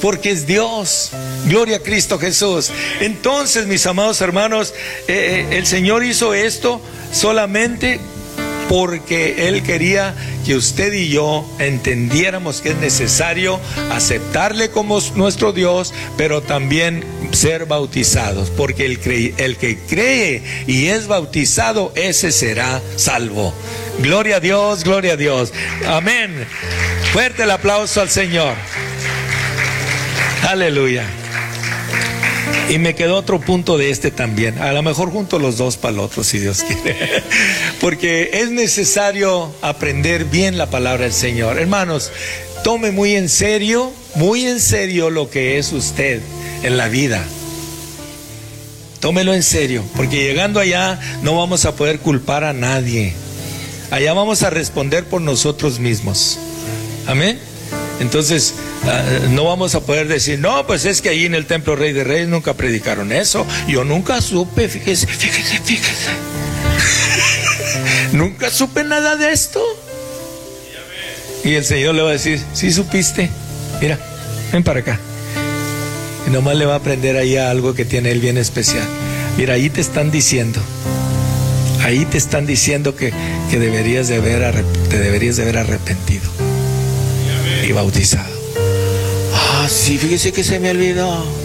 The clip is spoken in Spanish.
porque es Dios. Gloria a Cristo Jesús. Entonces, mis amados hermanos, el Señor hizo esto solamente porque Él quería que usted y yo entendiéramos que es necesario aceptarle como nuestro Dios, pero también ser bautizados, porque el que cree y es bautizado, ese será salvo. Gloria a Dios, gloria a Dios. Amén. Fuerte el aplauso al Señor. Aleluya. Y me quedó otro punto de este también. A lo mejor junto los dos para el otro, si Dios quiere. Porque es necesario aprender bien la palabra del Señor. Hermanos, tome muy en serio lo que es usted en la vida. Tómelo en serio, porque llegando allá no vamos a poder culpar a nadie. Allá vamos a responder por nosotros mismos. Amén. Entonces no vamos a poder decir, no, pues es que ahí en el templo Rey de Reyes nunca predicaron eso. Yo nunca supe, fíjese. Nunca supe nada de esto. Y el Señor le va a decir, sí supiste, mira, ven para acá. Y nomás le va a aprender ahí a algo que tiene Él bien especial. Mira, ahí te están diciendo que te deberías de haber arrepentido y bautizado. Ah, sí, fíjese que se me olvidó.